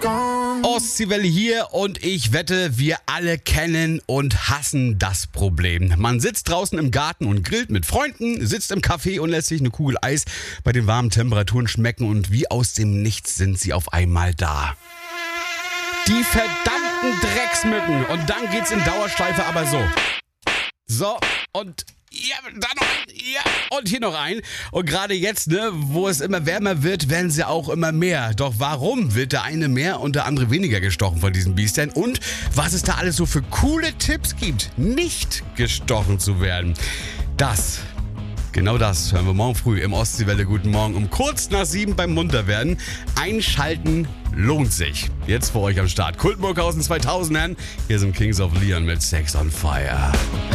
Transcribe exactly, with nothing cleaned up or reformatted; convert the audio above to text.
Ostseewelle hier und ich wette, wir alle kennen und hassen das Problem. Man sitzt draußen im Garten und grillt mit Freunden, sitzt im Café und lässt sich eine Kugel Eis bei den warmen Temperaturen schmecken und wie aus dem Nichts sind sie auf einmal da. Die verdammten Drecksmücken und dann geht's in Dauerschleife, aber so. So und... Ja, da noch ein, ja, und hier noch ein. Und gerade jetzt, ne, wo es immer wärmer wird, werden sie auch immer mehr. Doch warum wird der eine mehr und der andere weniger gestochen von diesen Biestern? Und was es da alles so für coole Tipps gibt, nicht gestochen zu werden. Das, genau das hören wir morgen früh im Ostseewelle Guten Morgen um kurz nach sieben beim Munterwerden. Einschalten lohnt sich. Jetzt für euch am Start. Kult Burghausen zweitausendern. Hier sind Kings of Leon mit Sex on Fire.